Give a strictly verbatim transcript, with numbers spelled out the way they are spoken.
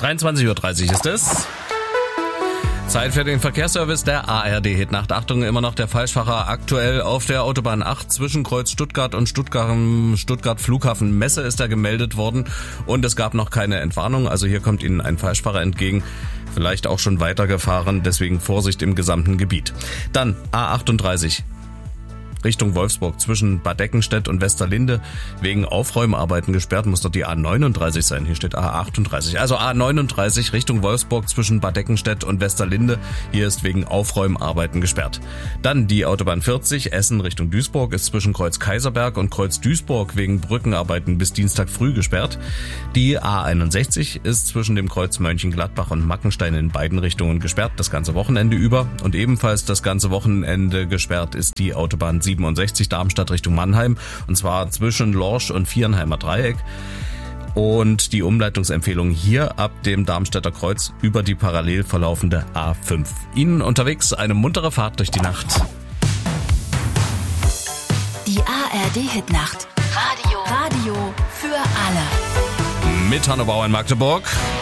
dreiundzwanzig Uhr dreißig ist es. Zeit für den Verkehrsservice der A R D-Hitnacht. Achtung, immer noch der Falschfahrer aktuell auf der Autobahn acht zwischen Kreuz Stuttgart und Stuttgart, Stuttgart Flughafen Messe ist er gemeldet worden und es gab noch keine Entwarnung. Also hier kommt Ihnen ein Falschfahrer entgegen. Vielleicht auch schon weitergefahren, deswegen Vorsicht im gesamten Gebiet. Dann A achtunddreißig. Richtung Wolfsburg zwischen Bad Eckenstedt und Westerlinde wegen Aufräumarbeiten gesperrt, muss dort die A neununddreißig sein. Hier steht A achtunddreißig. Also A neununddreißig Richtung Wolfsburg zwischen Bad Eckenstedt und Westerlinde. Hier ist wegen Aufräumarbeiten gesperrt. Dann die Autobahn vierzig Essen Richtung Duisburg ist zwischen Kreuz Kaiserberg und Kreuz Duisburg wegen Brückenarbeiten bis Dienstag früh gesperrt. Die A einundsechzig ist zwischen dem Kreuz Mönchengladbach und Mackenstein in beiden Richtungen gesperrt, das ganze Wochenende über. Und ebenfalls das ganze Wochenende gesperrt ist die Autobahn siebenundsechzig Darmstadt Richtung Mannheim und zwar zwischen Lorsch und Viernheimer Dreieck und die Umleitungsempfehlung hier ab dem Darmstädter Kreuz über die parallel verlaufende A fünf. Ihnen unterwegs eine muntere Fahrt durch die Nacht. Die A R D-Hitnacht. Radio. Radio für alle. Mit Hanno Bauer in Magdeburg.